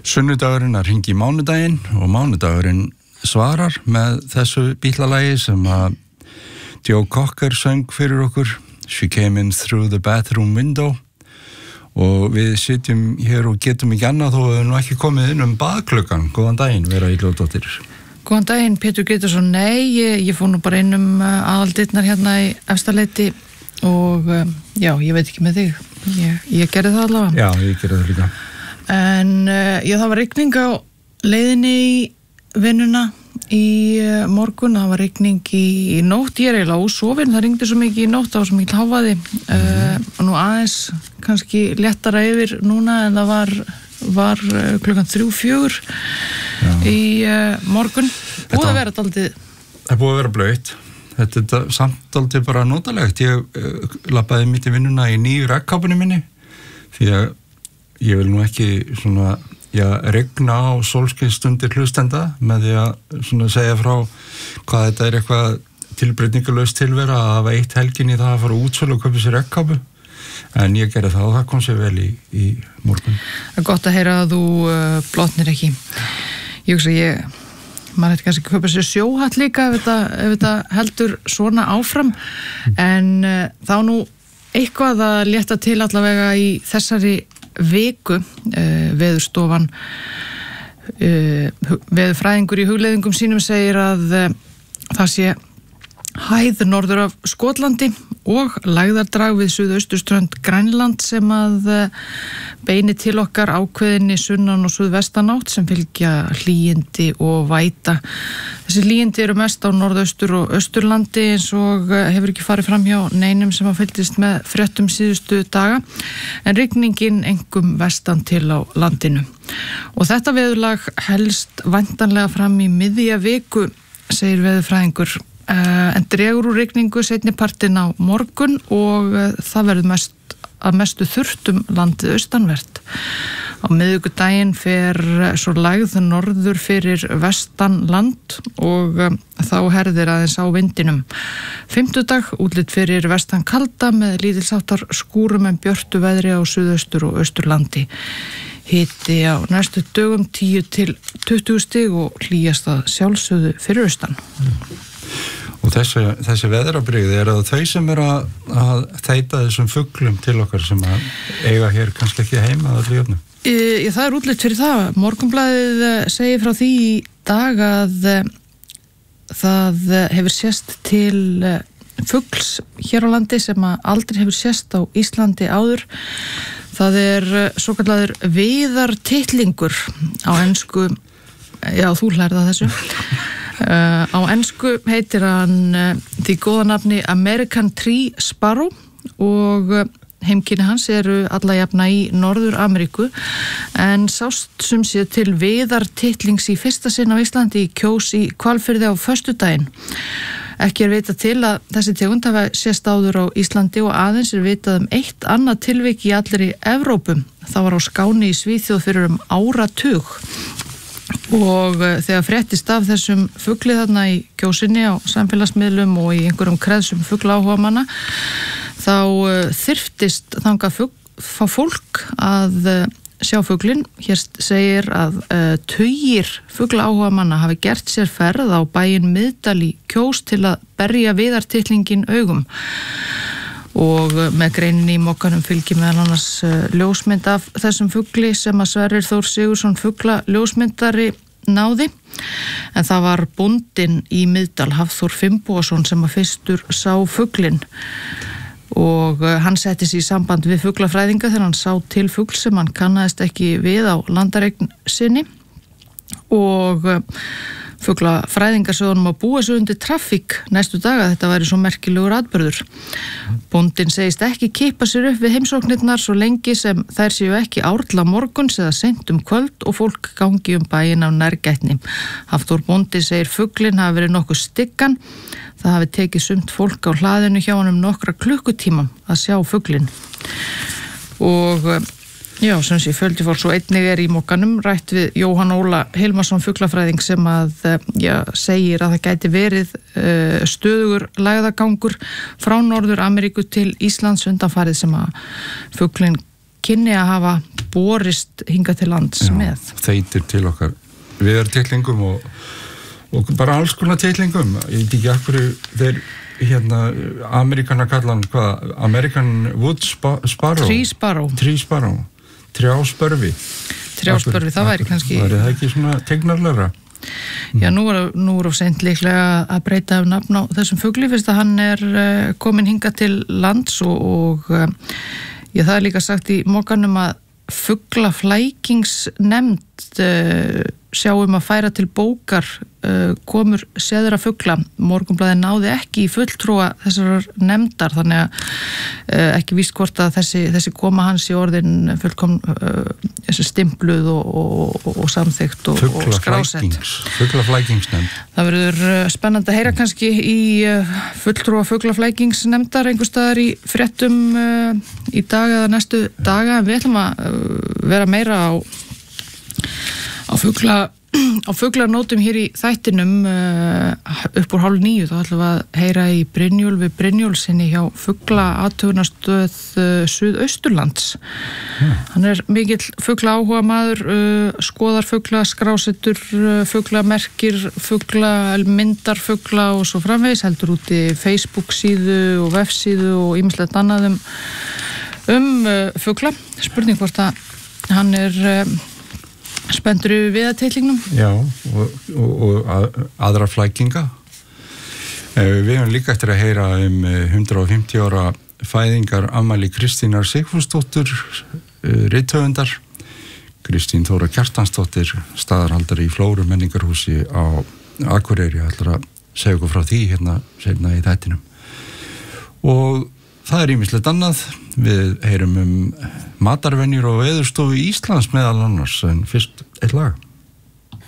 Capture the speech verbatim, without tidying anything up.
Sunnudagurinn að hringi mánudaginn og mánudagurinn svarar með þessu bítlalagi sem að Joe Cocker söng fyrir okkur, She Came In Through the Bathroom Window, og við sitjum hér og getum ekki annað þó að við nú ekki komið inn um baðklukkan. Góðan daginn, Vera Iljóðdóttir. Góðan daginn, Pétur Grétarsson. Nei, ég, ég fór nú bara inn um aðaldyrnar hérna í Efstaleiti og já, ég veit ekki með þig. Ég, ég gerði það allavega. Já, ég gerði það líka. En já, það var rigning á leiðinni í vinnuna í morgun, það var rigning í, í nótt, ég er eiginlega ósofin, það ringdi svo mikið í nótt, það var svo mikið hávaði mm. uh, og nú aðeins kannski léttara yfir núna en það var, var uh, klukkan þrjú, fjögur Já. í uh, morgun. Búið að vera daldið. Það er búið að vera blautt. Þetta er samt daldið bara notalegt. Ég uh, labbaði mitt í vinnuna í nýju regnkápunni minni því að ég vil nú ekki svona já, regna á sólskinstundir hlustenda með því að svona segja frá hvað þetta er eitthvað tilbreytingarlaust tilvera að hafa eitt helgin í það að fara útsölu og köpa sér regnkápu, en ég gerði það og það kom sér vel í, í morgun. Það er gott að heyra að þú uh, blotnir ekki. Ég hugsa ég maður hætti kannski að köpa sér sjóhatt líka ef þetta, ef þetta heldur svona áfram, en uh, þá nú eitthvað að létta til allavega í þessari viku. uh, Veðurstofan uh, veðurfræðingur í hugleiðingum sínum segir að uh, það sé hæð norður af Skotlandi og lægðardrag við suðausturströnd Grænland sem að uh, beini til okkar ákveðinni sunnan og suðvestanátt sem fylgja hlýindi og væta. Þessi hlýindi eru mest á norðaustur og austurlandi eins og uh, hefur ekki farið fram hjá neinum sem að fylgist með fréttum síðustu daga, en rigningin engum vestan til á landinu. Og þetta veðurlag helst væntanlega fram í miðja viku, segir veðurfræðingur. Uh, en dregur úr rigningu seinni partinn á morgun og uh, það verður mest, að mestu þurftum landið austanvert. Á miðvikudaginn fer uh, svo lægð norður fyrir vestan land og uh, þá herðir aðeins á vindinum. Fimmtudag útlit fyrir vestan kalda með lítilsháttar skúrum en björtu veðri á suðaustur og austurlandi. Hiti á næstu dögum tíu til tuttugu stig og hlýjast að sjálfsögðu fyrir austan. Mm. Og þessi, þessi veðrabrigði, er það þau sem er að, að þeita þessum fuglum til okkar sem að eiga hér kannski ekki heima að allir jöfnum? E, það er útlit fyrir það. Morgunblaðið segir frá því í dag að það hefur sést til fugls hér á landi sem að aldrei hefur sést á Íslandi áður. Það er svokallaður viðartitlingur á ensku, já þú hlærði það þessu. Uh, á ensku heitir hann uh, því góða nafni American Tree Sparrow og uh, heimkynni hans eru alla jafna í Norður Ameríku, en sást sem sé til viðartitlings í fyrsta sinn á Íslandi í Kjós í Hvalfirði á föstudaginn. Ekki er vitað til að þessi tegund hafa sést áður á Íslandi og aðeins er vitað um eitt annað tilvik í allri Evrópu. Það var á Skáni í Svíþjóð fyrir um áratug. Og þegar fréttist af þessum fugli þarna í Kjósinni á samfélagsmiðlum og í einhverjum kreðsum fuglaáhuga manna, þá þyrftist þangað fugl, fá fólk að sjá fuglin. Hér segir að uh, tugir fuglaáhuga manna hafi gert sér ferð á bæinn Miðdal í Kjós til að berja viðartitlingin augum. Og með greininni í mokkanum fylgir meðal annars ljósmynd af þessum fugli sem að Sverrir Þór Sigursson fugla ljósmyndari náði, en það var bóndinn í Miðdal, Hafþór Finnbogason, sem að fyrstur sá fuglin og hann setti sig í samband við fuglafræðinga þegar hann sá til fugl sem hann kannaðist ekki við á landareign sinni og fuglafræðingar sögðum að búa sig undir traffík næstu daga, þetta væri svo merkilegur atburður. Bóndinn segist ekki kippa sér upp við heimsóknirnar svo lengi sem þær séu ekki árla morguns eða seint um kvöld og fólk gangi um bæinn af nærgætni. Hafþór bóndi segir fuglinn hafi verið nokkuð styggan, það hafi tekið sumt fólk á hlaðinu hjá honum nokkra klukkutíma að sjá fuglinn. Og já, sem sé fjöldi fólk svo einnig er í mokkanum rætt við Jóhann Óla Hilmarsson fuglafræðing sem að, já, segir að það gæti verið uh, stöðugur lægðagangur frá Norður Ameríku til Íslands undanfarið sem að fuglinn kynni að hafa borist hingað til lands Já, með. Þeitir til okkar viðartillingum og, og bara alls konar tillingum. Ég veit ekki akkur þeir hérna, Amerikana kallan hvað? American Wood Sparrow? Tree Sparrow. Tree Sparrow. Trjáspörfi. Trjáspörfi, það væri kannski... Það væri ekki svona tegnarlegra? Já, nú er, nú er of seint líklega að breyta um nafn á þessum fugli, fyrst að hann er uh, komin hingað til lands og, og uh, já, það er líka sagt í mokanum að fuglaflækingsnefnd uh, sjáum að færa til bókar uh, komur seðra fugla. Morgunblaðið náði ekki í fulltrúa þessar nefndar, þannig að uh, ekki víst hvort að þessi, þessi koma hans í orðin fullkom uh, stimpluð og, og, og, og samþykkt og, og skrásett. Fuglaflækingsnefnd. Það verður uh, spennandi að heyra kannski í uh, fulltrúa fuglaflækingsnefndar einhver staðar í fréttum uh, í dag eða næstu daga, en við ætlum að uh, vera meira á á fugla á fuglanótum hér í þættinum uh, upp úr hálf níu. Þá ætlum við að heyra í Brynjólfi Brynjólfssyni hjá fuglaathugunarstöð uh, Suðausturlands. Mm. Hann er mikill fugla áhuga maður, uh, skoðar fugla, skrásetur uh, fuglamerkir, fugla, myndar fugla og svo framvegis, heldur úti Facebook síðu og vefsíðu og ýmislegt annað um, um uh, fugla. Spurning hvort að hann er uh, spenntur við viðartillingnum? Já, og, og, og að, aðra flækinga. Við höfum líka eftir að heyra um hundrað og fimmtíu ára fæðingar afmæli Kristínar Sigfúsdóttur, rithöfundar. Kristín Þóra Kjartansdóttir, staðarhaldari í Flóru menningarhúsi á Akureyri. Ég ætla að segja okkur frá því hérna seinna í þættinum. Og það er ýmislegt annað. Við heyrum um matarvenjur og Veðurstofu Íslands meðal annars, en fyrst eitt lag.